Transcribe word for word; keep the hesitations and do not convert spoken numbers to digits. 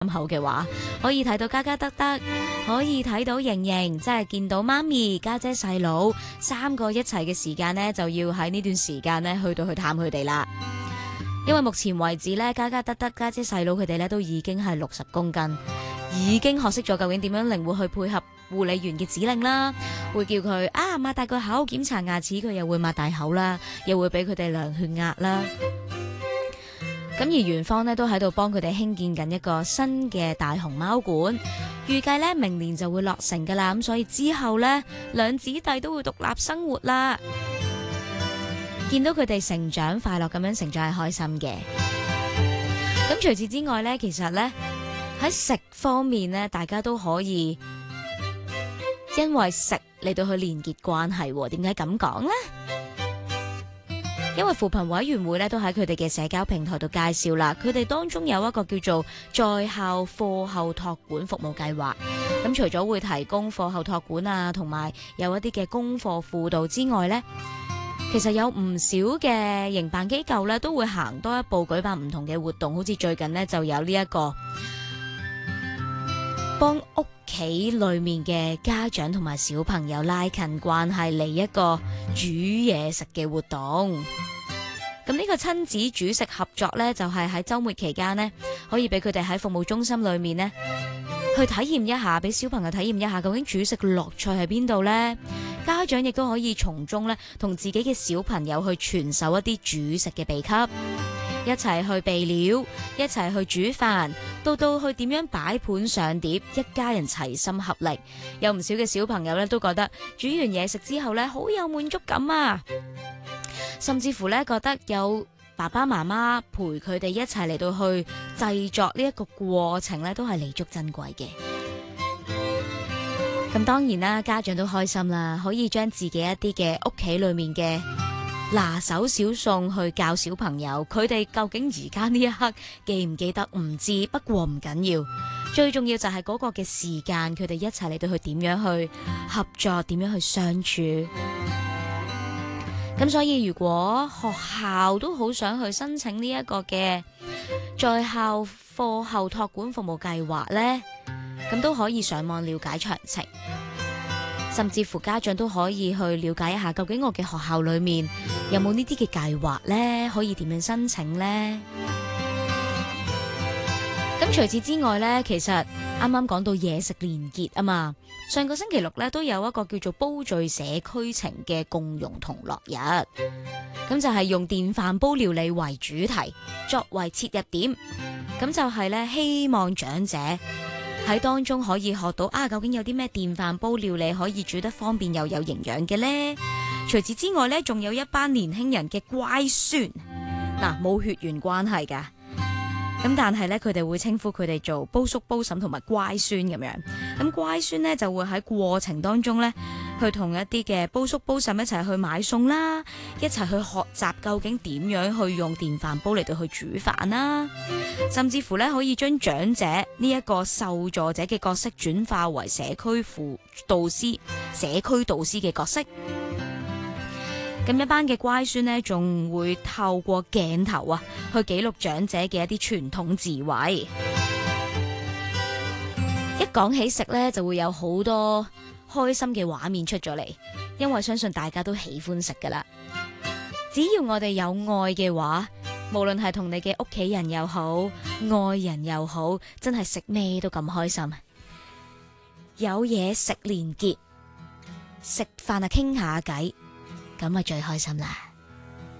口嘅話，可以睇到家家得得，可以睇到瑩瑩，即係見到媽咪、家姐、細佬三個一齊嘅時間呢，就要喺呢段時間呢去到去探佢哋啦。因為目前為止呢，家家得得、家姐、細佬佢哋呢都已經係六十公斤，已經學識咗究竟點樣靈活去配合護理員嘅指令啦，會叫佢啊擘大個口檢查牙齒，佢又會擘大口啦，又會俾佢哋量血壓啦。咁而園方呢都喺度幫佢哋興建緊一個新嘅大熊貓館，預計呢明年就會落成噶啦。咁所以之後呢，兩姊弟都會獨立生活啦。見到佢哋成長快樂咁樣成長係開心嘅。咁除此之外呢，其實呢，喺食方面呢，大家都可以因為食嚟到去連結關係。點解咁講呢？因為扶貧委員會咧都喺佢哋嘅社交平台度介紹啦，佢哋當中有一個叫做在校課後託管服務計劃。咁除咗會提供課後託管啊，同埋有一啲嘅功課輔導之外呢，其實有唔少嘅營辦機構咧都會行多一步，舉辦唔同嘅活動。好似最近呢，就有呢一個幫屋企裏面嘅家長同埋小朋友拉近關係嚟一個煮嘢食嘅活動。咁呢個親子煮食合作呢，就係喺週末期間呢，可以俾佢哋喺服務中心裏面呢去體驗一下，俾小朋友體驗一下究竟煮食樂趣喺邊度呢？家長亦都可以從中呢同自己嘅小朋友去傳授一啲煮食嘅秘笈，一齊去備料，一齊去煮飯，到到去點樣擺盤上碟，一家人齊心合力。有唔少嘅小朋友呢都覺得煮完嘢食之後呢好有滿足感啊，甚至乎呢覺得有爸爸媽媽陪佢哋一齊嚟到去製作呢一個過程呢都係彌足珍貴嘅。咁當然啦，家長都開心啦，可以將自己一啲嘅屋企裏面嘅拿手小餸去教小朋友，佢哋究竟而家呢一刻記唔記得唔知，不過唔緊要，最重要就係嗰個嘅時間，佢哋一齊嚟到去點樣去合作，點樣去相處。咁所以如果學校都好想去申請呢一個嘅在校課後託管服務計劃呢，咁都可以上網了解詳情，甚至乎家長都可以去了解一下，究竟我嘅學校裏面有冇呢啲嘅計劃呢？可以點樣申請呢？咁除此之外呢，其實啱啱講到嘢食連結啊嘛，上個星期六呢都有一個叫做煲聚社區情嘅共融同樂日，咁就係用電飯煲料理為主題，作為切入點，咁就係呢希望長者喺當中可以學到啊，究竟有啲咩電飯煲料理可以煮得方便又有營養嘅呢？除此之外呢，仲有一班年輕人嘅乖孫，嗱冇血緣關係噶，咁但係呢，佢哋會稱呼佢哋做煲叔煲嬸同埋乖孫咁樣。咁乖孫呢，就會喺過程當中呢，去同一啲嘅煲叔煲嬸一齊去買餸啦，一齊去學習究竟點樣去用電飯煲嚟到去煮飯啦，甚至乎呢，可以將長者呢一個受助者嘅角色轉化為社區輔導師、社區導師嘅角色。咁一班嘅乖孫呢，仲會透過鏡頭啊，去記錄長者嘅一啲傳統智慧。一講起食呢，就會有好多開心嘅畫面出咗嚟，因為相信大家都喜歡食噶啦。只要我哋有愛嘅話，無論係同你嘅屋企人又好，愛人又好，真係食咩都咁開心。有嘢食連結，食飯啊傾下偈，咁啊最開心啦。